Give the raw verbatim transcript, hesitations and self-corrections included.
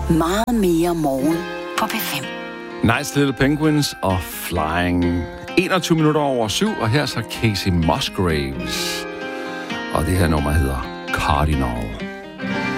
Meget mere morgen på P fem. Nice Little Penguins og Flying. enogtyve minutter over syv, og her så Casey Musgraves. Og det her nummer hedder Cardinal.